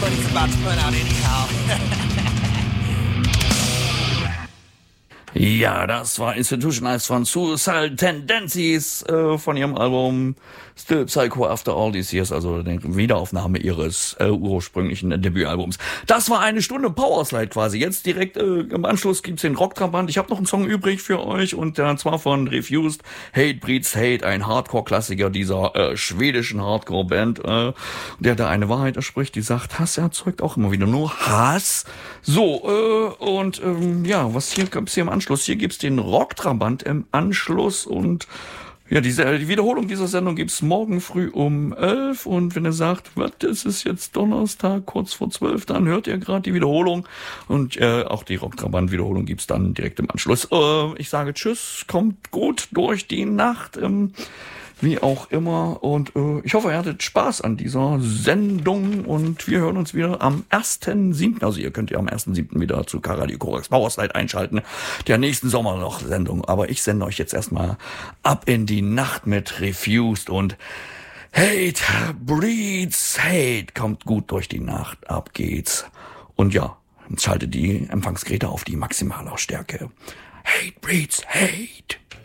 money's about to run out anyhow. Ja, das war Institutionalized von Suicidal Tendencies von ihrem Album Still Psycho After All These Years, also die Wiederaufnahme ihres ursprünglichen Debütalbums. Das war eine Stunde Powerslide quasi. Jetzt direkt im Anschluss gibt's den Rocktrabant. Ich habe noch einen Song übrig für euch und zwar von Refused, Hate Breeds Hate, ein Hardcore-Klassiker dieser schwedischen Hardcore-Band, der da eine Wahrheit erspricht, die sagt, Hass erzeugt auch immer wieder nur Hass. So, ja, was hier gibt's hier im Anschluss? Hier gibt's den Rocktrabant im Anschluss und ja, die Wiederholung dieser Sendung gibt's morgen früh um 11 und wenn ihr sagt, was, das ist jetzt Donnerstag, kurz vor 12, dann hört ihr gerade die Wiederholung und auch die Rocktrabant-Wiederholung gibt's dann direkt im Anschluss. Ich sage Tschüss, kommt gut durch die Nacht, wie auch immer und ich hoffe, ihr hattet Spaß an dieser Sendung und wir hören uns wieder am 1.7., also ihr könnt ja am 1.7. wieder zu Radio Korax Powerslide einschalten, der nächsten Sommer noch Sendung, aber ich sende euch jetzt erstmal ab in die Nacht mit Refused und Hate breeds Hate, kommt gut durch die Nacht, ab geht's und ja, schaltet die Empfangsgeräte auf die Maximallautstärke. Hate breeds Hate.